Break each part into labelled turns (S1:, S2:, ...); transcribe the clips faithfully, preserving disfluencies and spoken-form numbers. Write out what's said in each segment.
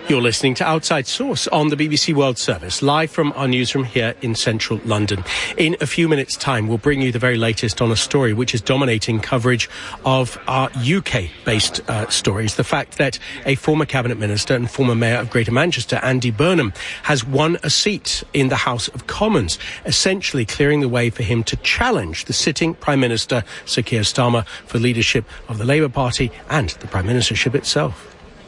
S1: You're listening to Outside Source on the B B C World Service, live from our newsroom here in central London. In a few minutes' time, we'll bring you the very latest on a story which is dominating coverage of our U K-based uh, stories. The fact that a former cabinet minister and former mayor of Greater Manchester, Andy Burnham, has won a seat in the House of Commons, essentially clearing the way for him to challenge the sitting Prime Minister, Sir Keir Starmer, for leadership of the Labour Party and the Prime Ministership itself.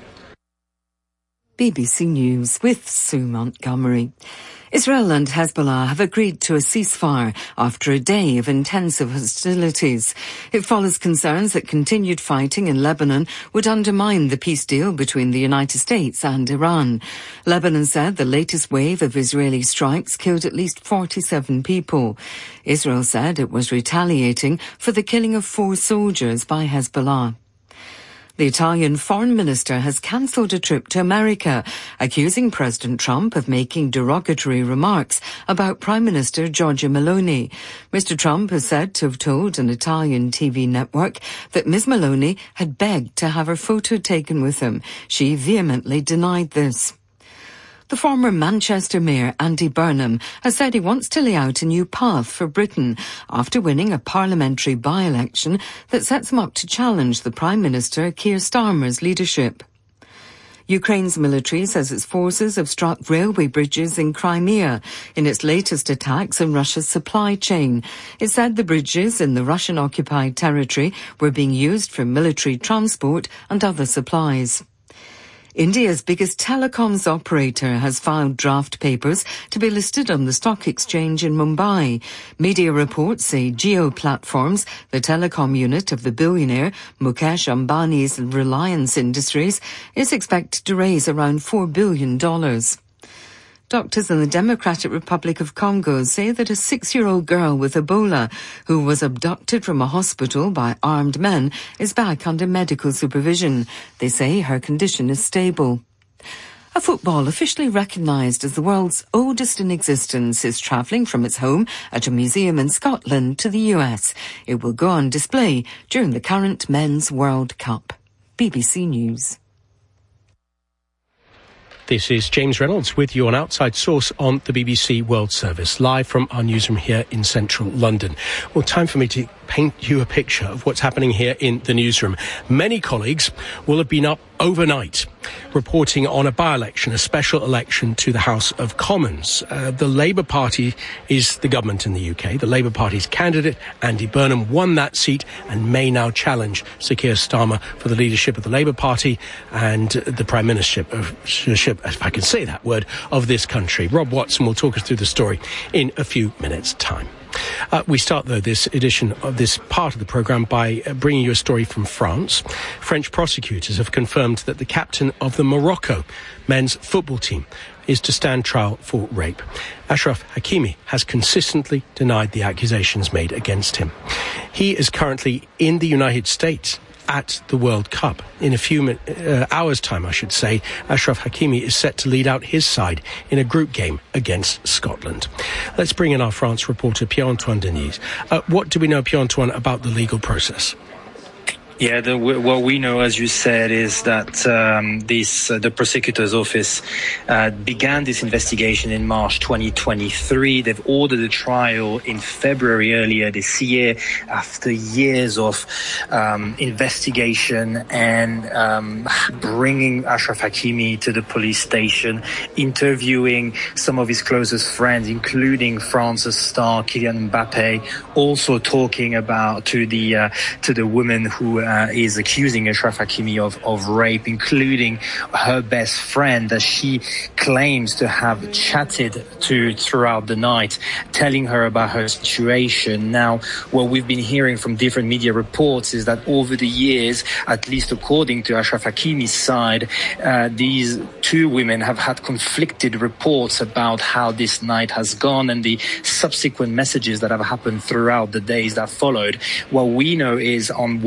S2: B B C News with Sue Montgomery. Israel and Hezbollah have agreed to a ceasefire after a day of intensive hostilities. It follows concerns that continued fighting in Lebanon would undermine the peace deal between the United States and Iran. Lebanon said the latest wave of Israeli strikes killed at least forty-seven people. Israel said it was retaliating for the killing of four soldiers by Hezbollah. The Italian foreign minister has cancelled a trip to America, accusing President Trump of making derogatory remarks about Prime Minister Giorgia Meloni. Mister Trump is said to have told an Italian T V network that Miz Meloni had begged to have her photo taken with him. She vehemently denied this. The former Manchester Mayor, Andy Burnham, has said he wants to lay out a new path for Britain after winning a parliamentary by-election that sets him up to challenge the Prime Minister, Keir Starmer's leadership. Ukraine's military says its forces have struck railway bridges in Crimea in its latest attacks on Russia's supply chain. It said the bridges in the Russian-occupied territory were being used for military transport and other supplies. India's biggest telecoms operator has filed draft papers to be listed on the stock exchange in Mumbai. Media reports say Jio Platforms, the telecom unit of the billionaire Mukesh Ambani's Reliance Industries, is expected to raise around four billion dollars. Doctors in the Democratic Republic of Congo say that a six-year-old girl with Ebola who was abducted from a hospital by armed men is back under medical supervision. They say her condition is stable. A football officially recognised as the world's oldest in existence is travelling from its home at a museum in Scotland to the U S. It will go on display during the current Men's World Cup. B B C News.
S1: This is James Reynolds with you on Outside Source on the B B C World Service, live from our newsroom here in central London. Well, time for me to paint you a picture of what's happening here in the newsroom. Many colleagues will have been up overnight reporting on a by-election, a special election to the House of Commons. Uh, the Labour Party is the government in the U K. The Labour Party's candidate, Andy Burnham, won that seat and may now challenge Sir Keir Starmer for the leadership of the Labour Party and the Prime Ministership, if I can say that word, of this country. Rob Watson will talk us through the story in a few minutes' time. Uh, we start, though, this edition of this part of the programme by uh, bringing you a story from France. French prosecutors have confirmed that the captain of the Morocco men's football team is to stand trial for rape. Achraf Hakimi has consistently denied the accusations made against him. He is currently in the United States at the World Cup. In a few min- uh, hours' time, I should say, Achraf Hakimi is set to lead out his side in a group game against Scotland. Let's bring in our France reporter, Pierre-Antoine Denis. Uh, what do we know, Pierre-Antoine, about the legal process?
S3: Yeah, the, what we know, as you said, is that um, this uh, the prosecutor's office uh, began this investigation in March twenty twenty-three. They've ordered a trial in February earlier this year after years of um, investigation and um, bringing Achraf Hakimi to the police station, interviewing some of his closest friends, including France's star Kylian Mbappe, also talking about to the uh, to the woman who Uh, is accusing Achraf Hakimi of, of rape, including her best friend that she claims to have chatted to throughout the night, telling her about her situation. Now, what we've been hearing from different media reports is that over the years, at least according to Achraf Hakimi's side, uh, these two women have had conflicted reports about how this night has gone and the subsequent messages that have happened throughout the days that followed. What we know is on one night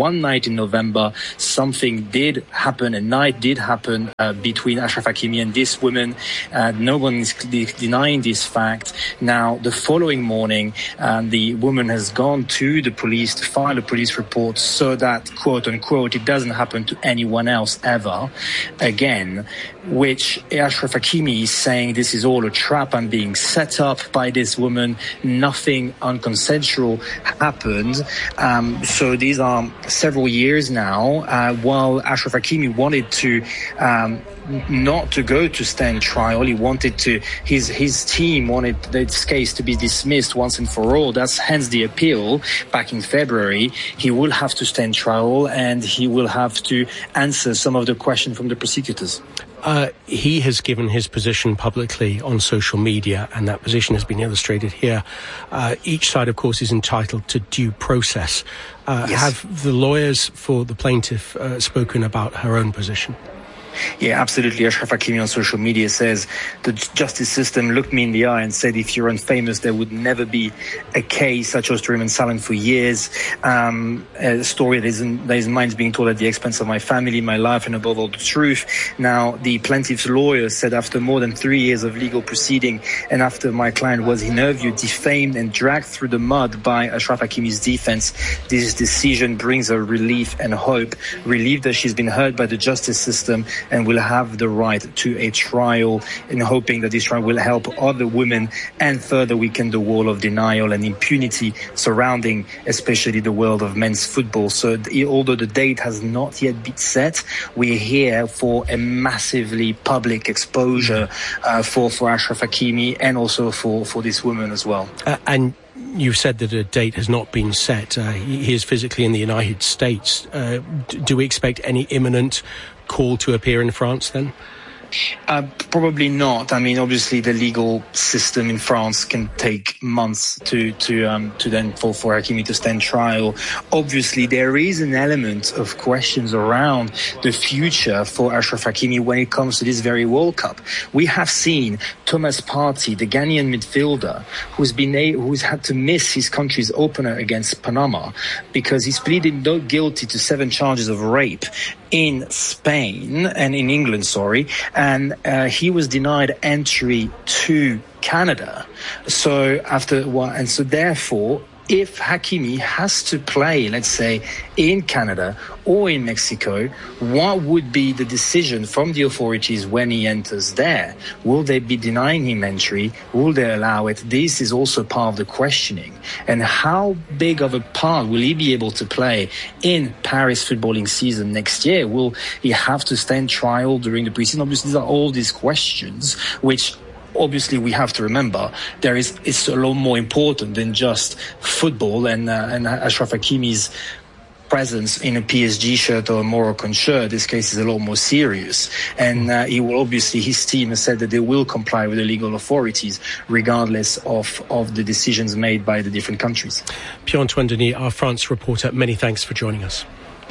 S3: in November, something did happen, a night did happen uh, between Achraf Hakimi and this woman. Uh, no one is denying this fact. Now, the following morning, um, the woman has gone to the police to file a police report so that, quote unquote, it doesn't happen to anyone else ever again, which Achraf Hakimi is saying this is all a trap. I'm being set up by this woman. Nothing unconsensual happened. Um, so these are several years now, uh, while Achraf Hakimi wanted to um, not to go to stand trial. He wanted to, his his team wanted this case to be dismissed once and for all. That's hence the appeal back in February. He will have to stand trial and he will have to answer some of the questions from the prosecutors.
S1: Uh, he has given his position publicly on social media, and that position has been illustrated here. Uh, each side, of course, is entitled to due process. Uh, yes. Have the lawyers for the plaintiff uh, spoken about her own position?
S3: Yeah, absolutely. Achraf Hakimi on social media says the justice system looked me in the eye and said if you're unfamous, there would never be a case. I chose to remain silent for years. Um, a story that is, in, that is mine is being told at the expense of my family, my life, and above all, the truth. Now, the plaintiff's lawyer said after more than three years of legal proceeding and after my client was interviewed, defamed, and dragged through the mud by Achraf Hakimi's defense, this decision brings her relief and hope. Relief that she's been heard by the justice system and will have the right to a trial, and hoping that this trial will help other women and further weaken the wall of denial and impunity surrounding especially the world of men's football. So the, although the date has not yet been set, we're here for a massively public exposure uh, for, for Achraf Hakimi and also for, for this woman as well.
S1: Uh, and you've said that a date has not been set. Uh, he, he is physically in the United States. Uh, d- do we expect any imminent call to appear in France then?
S3: Uh, probably not. I mean, obviously, the legal system in France can take months to to um, to then for, for Hakimi to stand trial. Obviously, there is an element of questions around the future for Achraf Hakimi when it comes to this very World Cup. We have seen Thomas Partey, the Ghanaian midfielder, who's been a, who's had to miss his country's opener against Panama because he's pleaded not guilty to seven charges of rape in Spain and in England, sorry, and uh, he was denied entry to Canada. So after what, and so therefore, if Hakimi has to play, let's say, in Canada or in Mexico, what would be the decision from the authorities when he enters there? Will they be denying him entry? Will they allow it? This is also part of the questioning. And how big of a part will he be able to play in Paris footballing season next year? Will he have to stand trial during the preseason? Obviously, these are all these questions which obviously we have to remember there is it's a lot more important than just football, and uh, and Achraf Hakimi's presence in a P S G shirt or a Moroccan shirt. This case is a lot more serious, and uh, he will obviously his team has said that they will comply with the legal authorities regardless of of the decisions made by the different countries.
S1: Pierre-Antoine Denis, our France reporter, many thanks for joining us.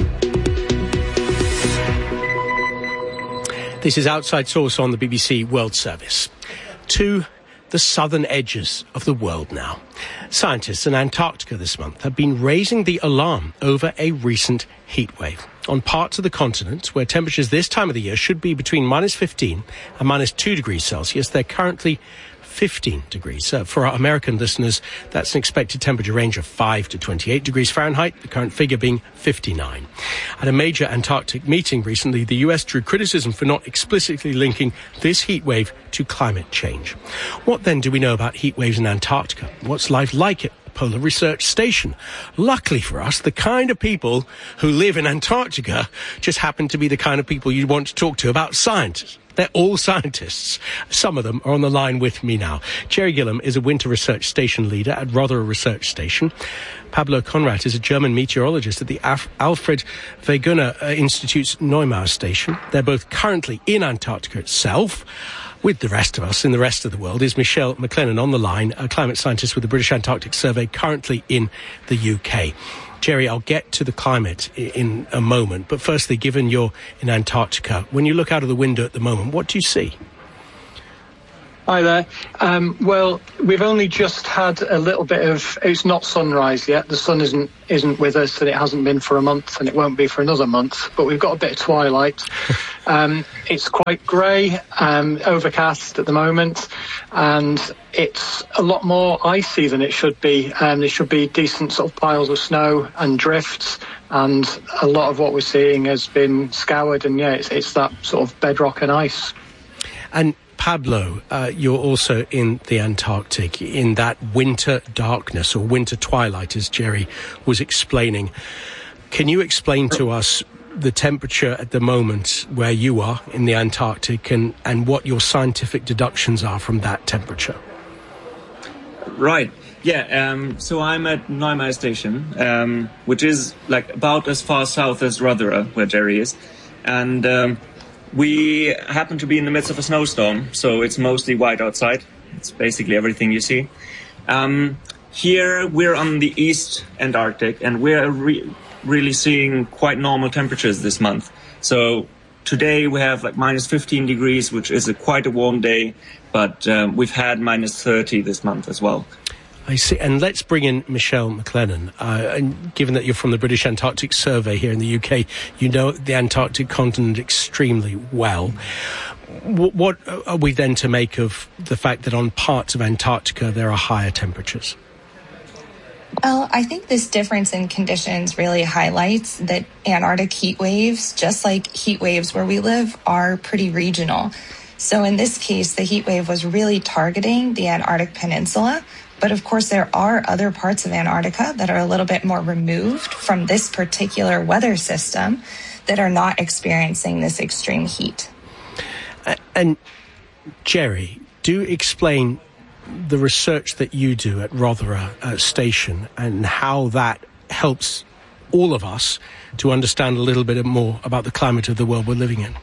S1: This is Outside Source on the B B C World Service. To the southern edges of the world now. Scientists in Antarctica this month have been raising the alarm over a recent heat wave on parts of the continent where temperatures this time of the year should be between minus fifteen and minus two degrees Celsius. They're currently fifteen degrees. Uh, for our American listeners, that's an expected temperature range of five to twenty-eight degrees Fahrenheit, the current figure being fifty-nine. At a major Antarctic meeting recently, the U S drew criticism for not explicitly linking this heat wave to climate change. What then do we know about heat waves in Antarctica? What's life like at the Polar Research Station? Luckily for us, the kind of people who live in Antarctica just happen to be the kind of people you'd want to talk to about science. They're all scientists. Some of them are on the line with me now. Jerry Gillam is a winter research station leader at Rother Research Station. Pablo Conrat is a German meteorologist at the Af- Alfred Wegener uh, Institute's Neumar Station. They're both currently in Antarctica itself. With the rest of us in the rest of the world is Michelle McLennan on the line, a climate scientist with the British Antarctic Survey, currently in the U K. Jerry, I'll get to the climate in a moment, but firstly, given you're in Antarctica, when you look out of the window at the moment, what do you see?
S4: Hi there. Um, well, we've only just had a little bit of, it's not sunrise yet. The sun isn't isn't with us, and it hasn't been for a month, and it won't be for another month. But we've got a bit of twilight. um, it's quite grey, um, overcast at the moment, and it's a lot more icy than it should be. Um, there should be decent sort of piles of snow and drifts, and a lot of what we're seeing has been scoured, and yeah, it's, it's that sort of bedrock and ice.
S1: And Pablo, uh, you're also in the Antarctic, in that winter darkness or winter twilight, as Jerry was explaining. Can you explain to us the temperature at the moment where you are in the Antarctic, and, and what your scientific deductions are from that temperature?
S5: Right. Yeah. Um, so I'm at Neumayer Station, um, which is like about as far south as Rothera, where Jerry is. And um, we happen to be in the midst of a snowstorm, so it's mostly white outside. It's basically everything you see. Um, here we're on the East Antarctic, and we're re- really seeing quite normal temperatures this month. So today we have like minus fifteen degrees, which is a quite a warm day, but um, we've had minus thirty this month as well.
S1: I see. And let's bring in Michelle McLennan. Uh, and given that you're from the British Antarctic Survey here in the U K, you know the Antarctic continent extremely well. W- what are we then to make of the fact that on parts of Antarctica there are higher temperatures?
S6: Well, I think this difference in conditions really highlights that Antarctic heat waves, just like heat waves where we live, are pretty regional. So in this case, the heat wave was really targeting the Antarctic Peninsula. But of course, there are other parts of Antarctica that are a little bit more removed from this particular weather system that are not experiencing this extreme heat.
S1: Uh, and Jerry, do explain the research that you do at Rothera uh, Station and how that helps all of us to understand a little bit more about the climate of the world we're living in.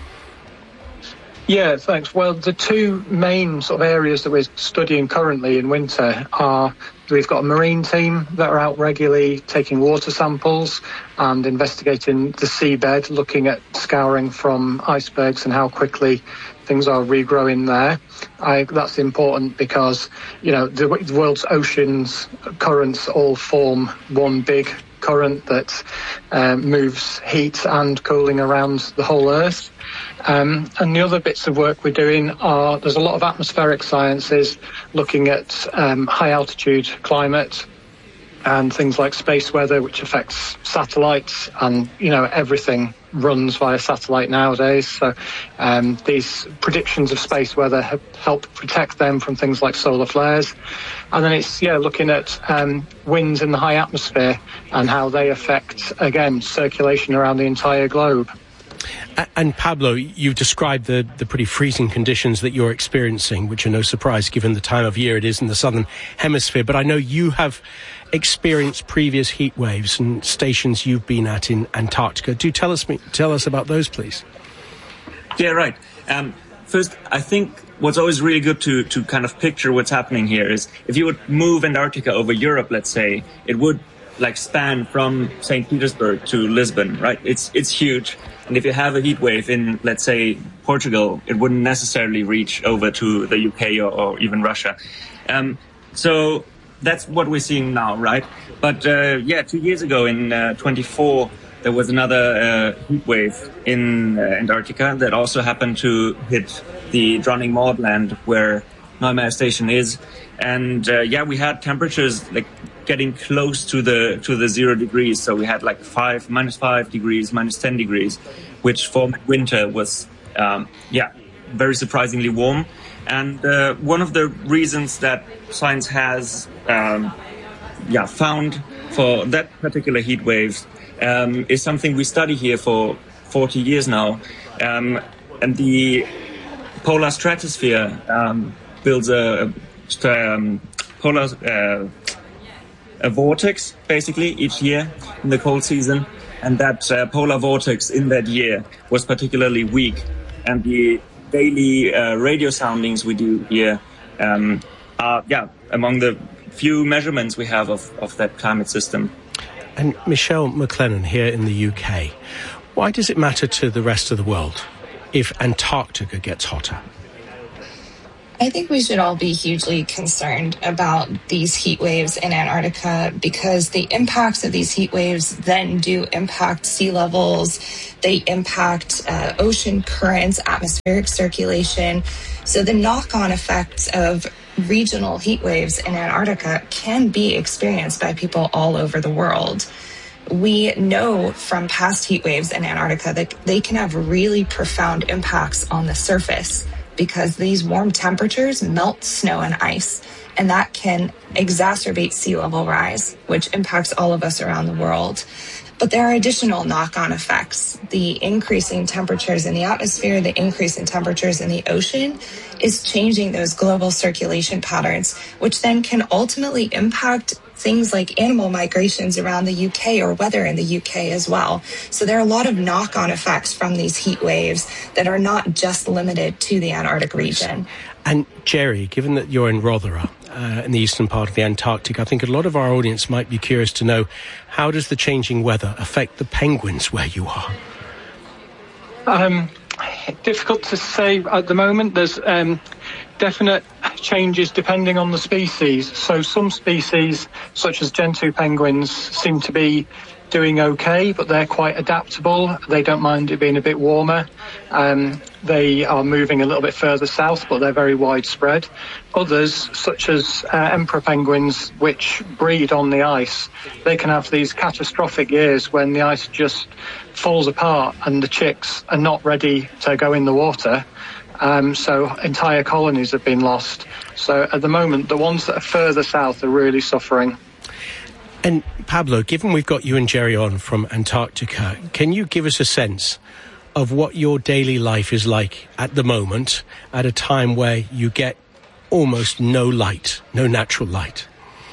S4: Yeah, thanks. Well, the two main sort of areas that we're studying currently in winter are, we've got a marine team that are out regularly taking water samples and investigating the seabed, looking at scouring from icebergs and how quickly things are regrowing there. I, that's important because, you know, the, the world's oceans currents all form one big current that uh, moves heat and cooling around the whole Earth. Um, and the other bits of work we're doing are, there's a lot of atmospheric sciences looking at um, high altitude climate and things like space weather, which affects satellites, and, you know, everything runs via satellite nowadays. So um, these predictions of space weather help protect them from things like solar flares. And then it's, yeah, looking at um, winds in the high atmosphere and how they affect, again, circulation around the entire globe.
S1: And Pablo, you've described the, the pretty freezing conditions that you're experiencing, which are no surprise given the time of year it is in the southern hemisphere. But I know you have experienced previous heat waves and stations you've been at in Antarctica. Do tell us tell us about those, please.
S5: Yeah, right. Um, first, I think what's always really good to, to kind of picture what's happening here is if you would move Antarctica over Europe, let's say, it would like span from Saint Petersburg to Lisbon, right? It's it's huge. And if you have a heat wave in, let's say, Portugal, it wouldn't necessarily reach over to the U K or, or even Russia. Um, so that's what we're seeing now, right? But uh, yeah, two years ago in uh, twenty-four, there was another uh, heat wave in uh, Antarctica that also happened to hit the Dronning Maudland, where Neumayer Station is. And uh, yeah, we had temperatures like getting close to the to the zero degrees. So we had like five, minus five degrees, minus ten degrees, which for winter was, um, yeah, very surprisingly warm. And uh, one of the reasons that science has, um, yeah, found for that particular heat waves um, is something we study here for forty years now. Um, and the polar stratosphere um, builds a, a um, polar uh, a vortex basically each year in the cold season, and that uh, polar vortex in that year was particularly weak, and the daily uh, radio soundings we do here um, are yeah among the few measurements we have of, of that climate system.
S1: And Michelle McLennan here in the U K, why does it matter to the rest of the world if Antarctica gets hotter?
S6: I think we should all be hugely concerned about these heat waves in Antarctica because the impacts of these heat waves then do impact sea levels. They impact uh, ocean currents, atmospheric circulation. So the knock-on effects of regional heat waves in Antarctica can be experienced by people all over the world. We know from past heat waves in Antarctica that they can have really profound impacts on the surface, because these warm temperatures melt snow and ice, and that can exacerbate sea level rise, which impacts all of us around the world. But there are additional knock-on effects. The increasing temperatures in the atmosphere, the increase in temperatures in the ocean is changing those global circulation patterns, which then can ultimately impact things like animal migrations around the U K or weather in the U K as well. So there are a lot of knock-on effects from these heat waves that are not just limited to the Antarctic region.
S1: And Jerry, given that you're in Rothera, uh, in the eastern part of the Antarctic, I think a lot of our audience might be curious to know, how does the changing weather affect the penguins where you are?
S4: Um, difficult to say at the moment. There's um, definite changes depending on the species. So some species, such as Gentoo penguins, seem to be doing okay, but they're quite adaptable. They don't mind it being a bit warmer. Um, they are moving a little bit further south, but they're very widespread. Others, such as uh, emperor penguins, which breed on the ice, they can have these catastrophic years when the ice just falls apart and the chicks are not ready to go in the water. Um, so entire colonies have been lost. So at the moment, the ones that are further south are really suffering.
S1: And Pablo, given we've got you and Jerry on from Antarctica, can you give us a sense of what your daily life is like at the moment, at a time where you get almost no light, no natural light?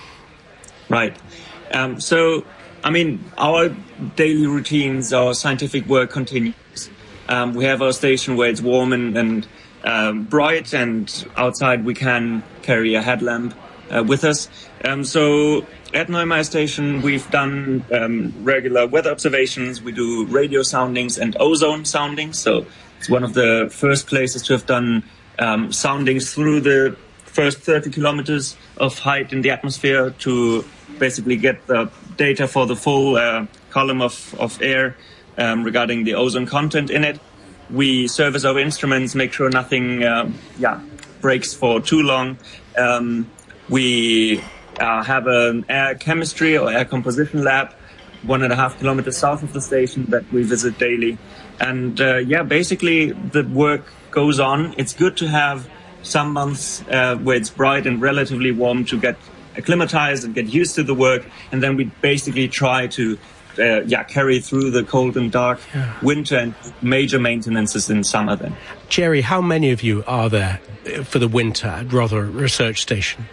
S5: Right. Um, so, I mean, our daily routines, our scientific work continues. Um, we have our station where it's warm and, and um, bright, and outside we can carry a headlamp uh, with us. Um, so at Neumeier Station, we've done um, regular weather observations. We do radio soundings and ozone soundings. So it's one of the first places to have done um, soundings through the first thirty kilometers of height in the atmosphere to basically get the data for the full uh, column of, of air um, regarding the ozone content in it. We service our instruments, make sure nothing um, yeah, breaks for too long. Um, we Uh, have an air chemistry or air composition lab one and a half kilometers south of the station that we visit daily. And uh, yeah, basically the work goes on. It's good to have some months uh, where it's bright and relatively warm to get acclimatized and get used to the work. And then we basically try to uh, yeah carry through the cold and dark yeah. winter and major maintenances in summer then.
S1: Jerry, how many of you are there for the winter at Rothera Research Station?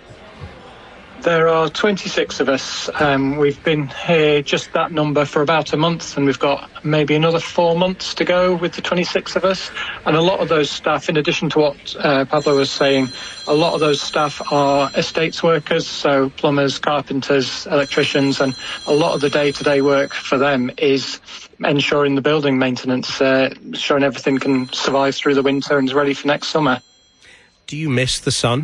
S4: There are twenty-six of us. Um, we've been here just that number for about a month, and we've got maybe another four months to go with the twenty-six of us. And a lot of those staff, in addition to what uh, Pablo was saying, a lot of those staff are estates workers, so plumbers, carpenters, electricians, and a lot of the day-to-day work for them is ensuring the building maintenance, uh, ensuring everything can survive through the winter and is ready for next summer.
S1: Do you miss the sun?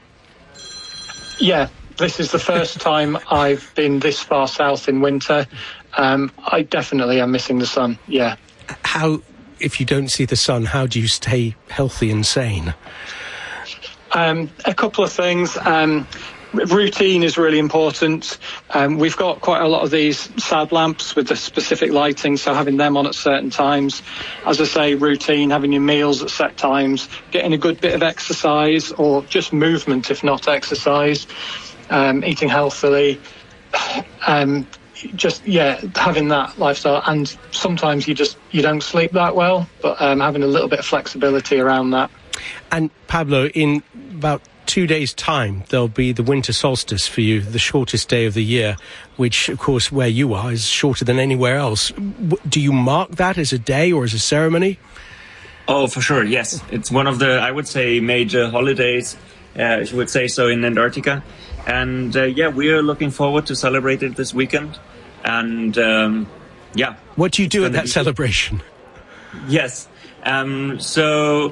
S4: Yeah. This is the first time I've been this far south in winter. Um, I definitely am missing the sun, yeah.
S1: How, if you don't see the sun, how do you stay healthy and sane?
S4: Um, a couple of things. Um, routine is really important. Um, we've got quite a lot of these S A D lamps with the specific lighting, so having them on at certain times. As I say, routine, having your meals at set times, getting a good bit of exercise or just movement if not exercise. Um, eating healthily, um, just, yeah, having that lifestyle. And sometimes you just, you don't sleep that well, but um, having a little bit of flexibility around that.
S1: And Pablo, in about two days' time, there'll be the winter solstice for you, the shortest day of the year, which, of course, where you are is shorter than anywhere else. Do you mark that as a day or as a ceremony?
S5: Oh, for sure, yes. It's one of the, I would say, major holidays, uh, if you would say so, in Antarctica. And uh, yeah, we are looking forward to celebrate it this weekend. And um, yeah.
S1: What do you do at that celebration?
S5: Yes. Um, so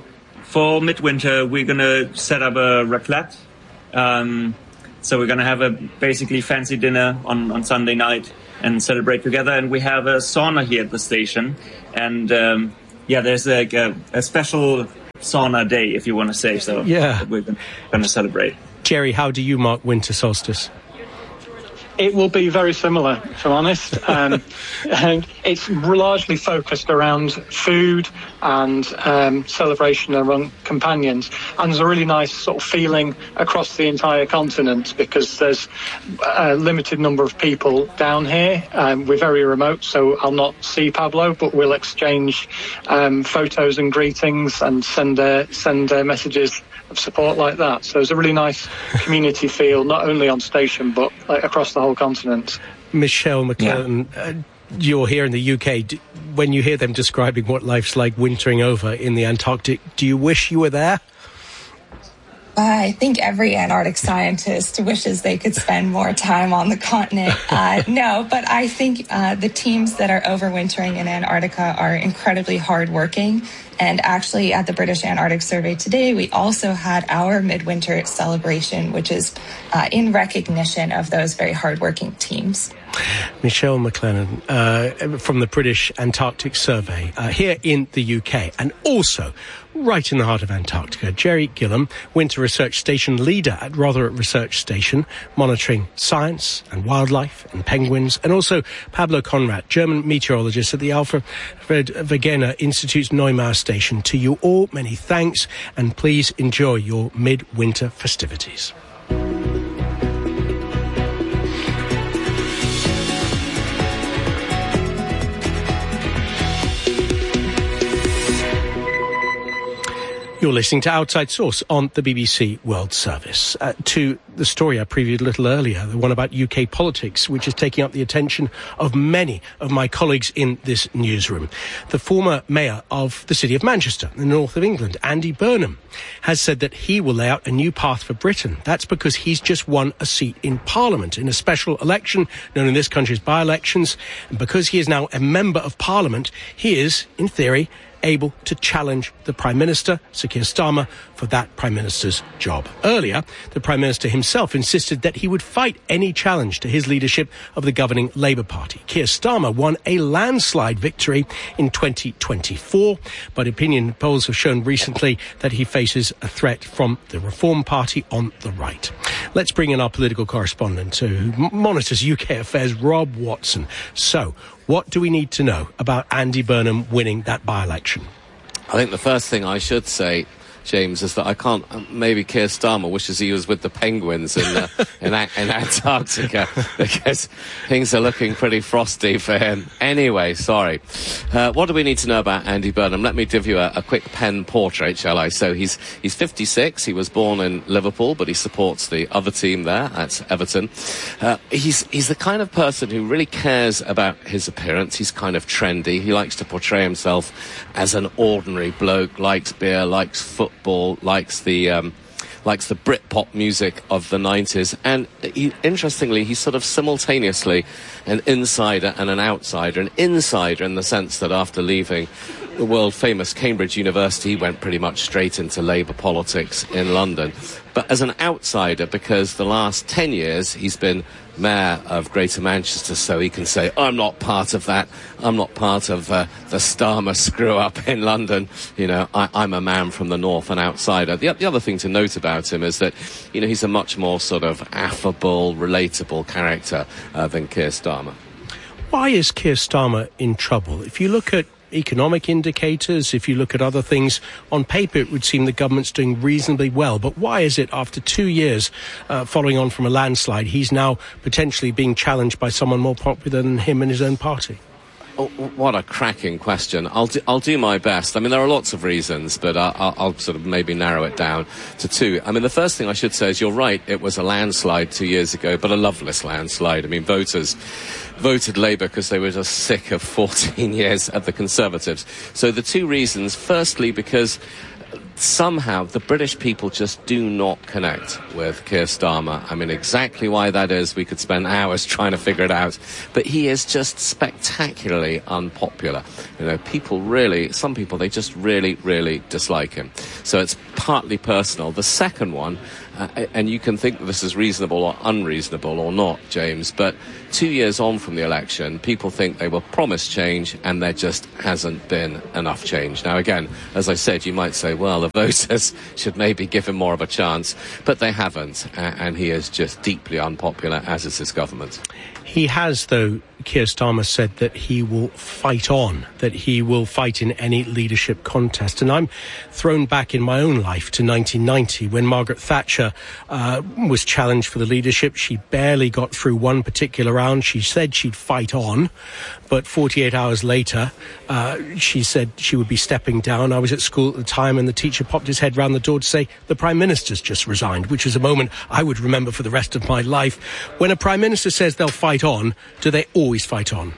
S5: for midwinter, we're going to set up a raclette. Um, so we're going to have a basically fancy dinner on, on Sunday night and celebrate together. And we have a sauna here at the station. And um, yeah, there's a, a, a special sauna day, if you want to say so.
S1: Yeah.
S5: That we're going to celebrate.
S1: Jerry, how do you mark winter solstice?
S4: It will be very similar, if I'm honest. Um, and it's largely focused around food and um, celebration around companions. And there's a really nice sort of feeling across the entire continent because there's a limited number of people down here. Um, we're very remote, so I'll not see Pablo, but we'll exchange um, photos and greetings and send uh, send uh, messages of support like that. So there's a really nice community feel, not only on station, but like, across the whole continent.
S1: Michelle McClellan, yeah. uh, you're here in the U K. Do, when you hear them describing what life's like wintering over in the Antarctic, do you wish you were there?
S6: I think every Antarctic scientist wishes they could spend more time on the continent. Uh, no, but I think uh, the teams that are overwintering in Antarctica are incredibly hardworking. And actually, at the British Antarctic Survey today, we also had our midwinter celebration, which is uh, in recognition of those very hardworking teams.
S1: Michelle McClellan uh, from the British Antarctic Survey uh, here in the U K, and also right in the heart of Antarctica, Jerry Gillam, Winter Research Station leader at Rotherham Research Station, monitoring science and wildlife and penguins, and also Pablo Conrad, German meteorologist at the Alfred Wegener Institute's Neumar Station. To you all, many thanks, and please enjoy your midwinter festivities. You're listening to Outside Source on the B B C World Service. Uh, to the story I previewed a little earlier, the one about U K politics, which is taking up the attention of many of my colleagues in this newsroom. The former mayor of the city of Manchester, in the north of England, Andy Burnham, has said that he will lay out a new path for Britain. That's because he's just won a seat in Parliament in a special election known in this country as by-elections. And because he is now a member of Parliament, he is, in theory, able to challenge the Prime Minister, Sir Keir Starmer, for that Prime Minister's job. Earlier, the Prime Minister himself insisted that he would fight any challenge to his leadership of the governing Labour Party. Keir Starmer won a landslide victory in twenty twenty-four, but opinion polls have shown recently that he faces a threat from the Reform Party on the right. Let's bring in our political correspondent who monitors U K affairs, Rob Watson. So, what do we need to know about Andy Burnham winning that by-election?
S7: I think the first thing I should say, James, is that I can't, maybe Keir Starmer wishes he was with the penguins in, uh, in, in Antarctica, because things are looking pretty frosty for him. Anyway, sorry. Uh, what do we need to know about Andy Burnham? Let me give you a, a quick pen portrait, shall I? So he's he's fifty-six. He was born in Liverpool, but he supports the other team there. That's Everton. Uh, he's he's the kind of person who really cares about his appearance. He's kind of trendy. He likes to portray himself as an ordinary bloke, likes beer, likes football, likes the um, likes the Britpop music of the nineties, and he, interestingly, he's sort of simultaneously an insider and an outsider. An insider in the sense that after leaving the world-famous Cambridge University, he went pretty much straight into Labour politics in London. But as an outsider, because the last ten years he's been mayor of Greater Manchester, so he can say, I'm not part of that. I'm not part of uh, the Starmer screw-up in London. You know, I, I'm a man from the north, an outsider. The, the other thing to note about him is that, you know, he's a much more sort of affable, relatable character uh, than Keir Starmer.
S1: Why is Keir Starmer in trouble? If you look at economic indicators, if you look at other things, on paper it would seem the government's doing reasonably well. But why is it after two years uh, following on from a landslide, he's now potentially being challenged by someone more popular than him and his own party?
S7: Oh, what a cracking question. I'll do, I'll do my best. I mean, there are lots of reasons, but I'll, I'll, I'll sort of maybe narrow it down to two. I mean, the first thing I should say is you're right, it was a landslide two years ago, but a loveless landslide. I mean, voters voted Labour because they were just sick of fourteen years of the Conservatives. So the two reasons, firstly, because somehow the British people just do not connect with Keir Starmer. I mean, exactly why that is, we could spend hours trying to figure it out. But he is just spectacularly unpopular. You know, people really, some people, they just really, really dislike him. So it's partly personal. The second one, uh, and you can think this is reasonable or unreasonable or not, James, but two years on from the election, people think they were promised change and there just hasn't been enough change. Now, again, as I said, you might say, well, the voters should maybe give him more of a chance, but they haven't, uh, and he is just deeply unpopular, as is his government.
S1: He has, though, Keir Starmer said that he will fight on, that he will fight in any leadership contest. And I'm thrown back in my own life to nineteen ninety when Margaret Thatcher uh, was challenged for the leadership. She barely got through one particular round. She said she'd fight on, but forty-eight hours later, uh, she said she would be stepping down. I was at school at the time and the teacher popped his head round the door to say, the Prime Minister's just resigned, which is a moment I would remember for the rest of my life. When a Prime Minister says they'll fight on, do they always fight on?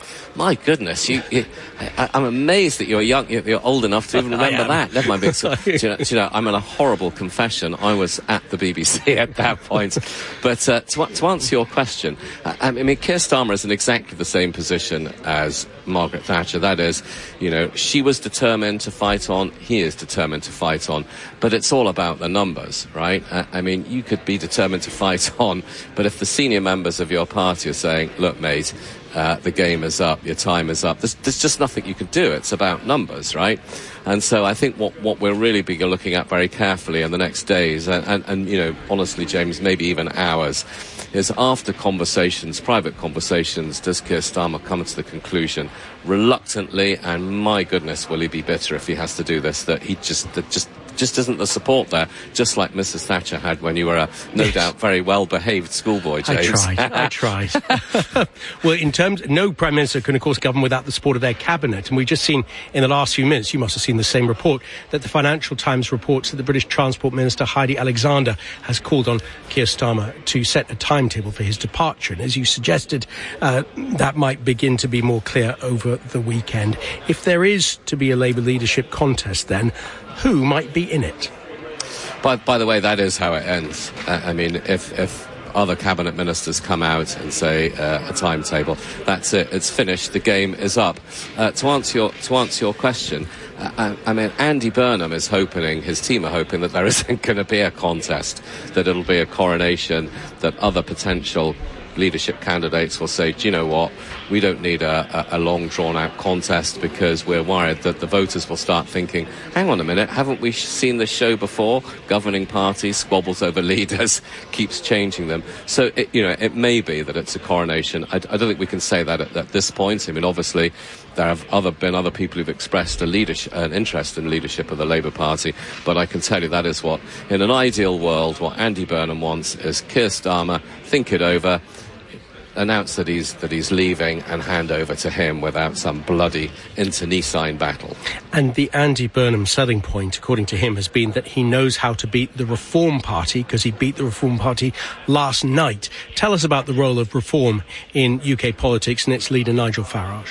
S7: My goodness, you, you, I, I'm amazed that you're young, you're, you're old enough to even remember that. Never mind being so, do you know, do you know, I'm in a horrible confession. I was at the B B C at that point. But uh, to, to answer your question, I, I mean, Keir Starmer is in exactly the same position as Margaret Thatcher. That is, you know, she was determined to fight on, he is determined to fight on, but it's all about the numbers, right? Uh, I mean, you could be determined to fight on, but if the senior members of your party are saying, look, mate, Uh, the game is up, your time is up. There's, there's just nothing you can do. It's about numbers, right? And so I think what, what we'll really be looking at very carefully in the next days, and, and, and, you know, honestly, James, maybe even hours, is after conversations, private conversations, does Keir Starmer come to the conclusion, reluctantly, and my goodness, will he be bitter if he has to do this, that he just, that just, just isn't the support there, just like Missus Thatcher had when you were a, no yes. doubt, very well-behaved schoolboy, James.
S1: I tried, I tried. Well, in terms, no Prime Minister can, of course, govern without the support of their cabinet, and we've just seen in the last few minutes, you must have seen the same report, that the Financial Times reports that the British Transport Minister, Heidi Alexander, has called on Keir Starmer to set a timetable for his departure, and as you suggested, uh, that might begin to be more clear over the weekend. If there is to be a Labour leadership contest, then, who might be in it?
S7: By, by the way, that is how it ends. Uh, I mean, if, if other cabinet ministers come out and say uh, a timetable, that's it. It's finished. The game is up. Uh, to answer your to answer your question, uh, I, I mean, Andy Burnham is hoping, his team are hoping that there isn't going to be a contest, that it'll be a coronation, that other potential leadership candidates will say, do you know what, we don't need a, a, a long drawn-out contest because we're worried that the voters will start thinking, hang on a minute, haven't we seen this show before? Governing party squabbles over leaders, keeps changing them. So, it, you know, it may be that it's a coronation. I, I don't think we can say that at, at this point. I mean, obviously, there have other, been other people who've expressed a leadership, an interest in leadership of the Labour Party, but I can tell you that is what, in an ideal world, what Andy Burnham wants is Keir Starmer, think it over, announce that he's that he's leaving and hand over to him without some bloody internecine battle.
S1: And the Andy Burnham selling point, according to him, has been that he knows how to beat the Reform Party because he beat the Reform Party last night. Tell us about the role of Reform in U K politics and its leader Nigel Farage.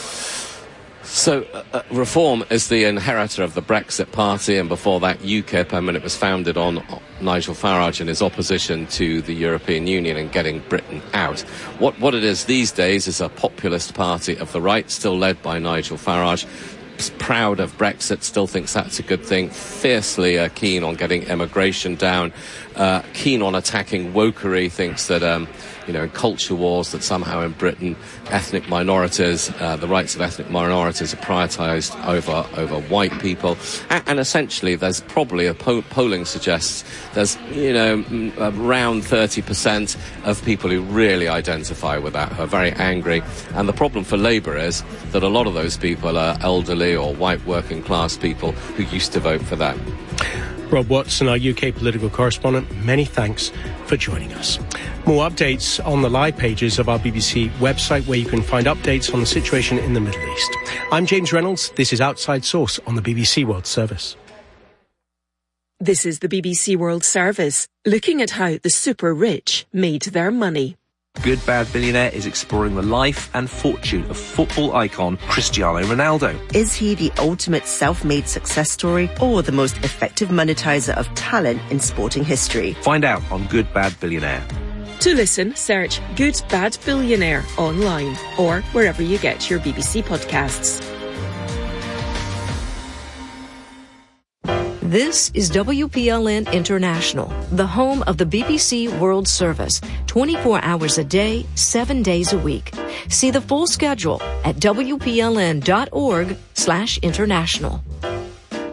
S7: So, uh, Reform is the inheritor of the Brexit Party, and before that UKIP. I mean, it was founded on Nigel Farage and his opposition to the European Union and getting Britain out. What, what it is these days is a populist party of the right, still led by Nigel Farage, proud of Brexit, still thinks that's a good thing, fiercely uh, keen on getting immigration down, uh, keen on attacking wokery, thinks that, um, you know, in culture wars that somehow in Britain ethnic minorities, uh, the rights of ethnic minorities are prioritised over over white people. And, and essentially there's probably, a po- polling suggests, there's, you know, m- around thirty percent of people who really identify with that, who are very angry. And the problem for Labour is that a lot of those people are elderly or white working class people who used to vote for them.
S1: Rob Watson, our U K political correspondent, many thanks for joining us. More updates on the live pages of our B B C website, where you can find updates on the situation in the Middle East. I'm James Reynolds. This is Outside Source on the B B C World Service.
S8: This is the B B C World Service, looking at how the super rich made their money. Good Bad Billionaire is exploring the life and fortune of football icon Cristiano Ronaldo.
S9: Is he the ultimate self-made success story or the most effective monetizer of talent in sporting history?
S8: Find out on Good Bad Billionaire.
S10: To listen, search Good Bad Billionaire online or wherever you get your B B C podcasts.
S11: This is W P L N International, the home of the B B C World Service, twenty-four hours a day, seven days a week. See the full schedule at W P L N dot org slash international.